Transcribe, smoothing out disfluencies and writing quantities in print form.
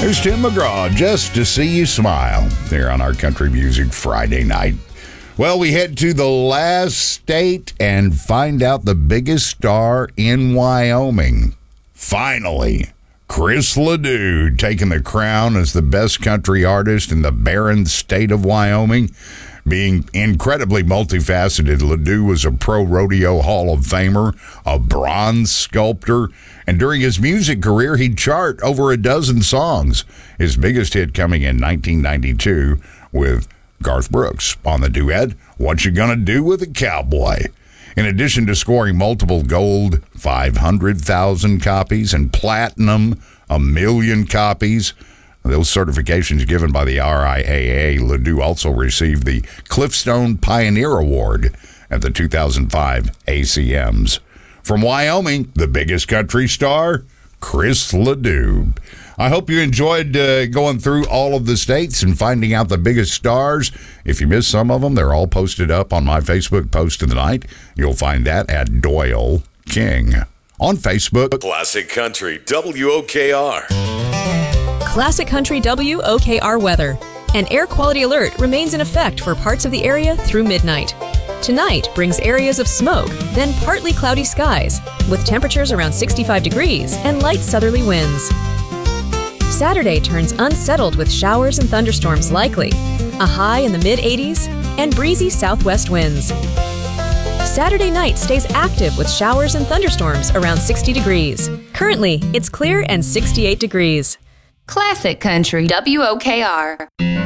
There's Tim McGraw, Just to See You Smile, there on our Country Music Friday night. Well, we head to the last state and find out the biggest star in Wyoming. Finally, Chris Ledoux taking the crown as the best country artist in the barren state of Wyoming. Being incredibly multifaceted, Ledoux was a pro rodeo Hall of Famer, a bronze sculptor, and during his music career, he'd chart over a dozen songs. His biggest hit coming in 1992 with Garth Brooks on the duet, What You Gonna Do With a Cowboy? In addition to scoring multiple gold, 500,000 copies, and platinum, 1 million copies, those certifications given by the RIAA, Ledoux also received the Cliffstone Pioneer Award at the 2005 ACMs. From Wyoming, the biggest country star, Chris Ledoux. I hope you enjoyed going through all of the states and finding out the biggest stars. If you missed some of them, they're all posted up on my Facebook post of the night. You'll find that at Doyle King on Facebook. Classic Country WOKR. Classic Country WOKR weather. An air quality alert remains in effect for parts of the area through midnight. Tonight brings areas of smoke, then partly cloudy skies, with temperatures around 65 degrees and light southerly winds. Saturday turns unsettled with showers and thunderstorms likely, a high in the mid-80s, and breezy southwest winds. Saturday night stays active with showers and thunderstorms around 60 degrees. Currently, it's clear and 68 degrees. Classic Country WOKR.